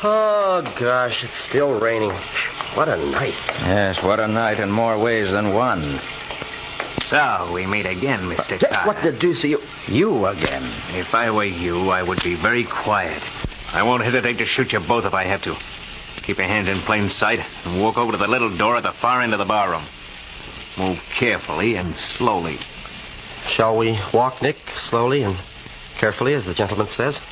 Oh, gosh, it's still raining. What a night. Yes, what a night in more ways than one. So, we meet again, Mr. Carter. What the deuce are you... You again. If I were you, I would be very quiet. I won't hesitate to shoot you both if I have to. Keep your hands in plain sight and walk over to the little door at the far end of the barroom. Move carefully and slowly. Shall we walk, Nick, slowly and carefully, as the gentleman says?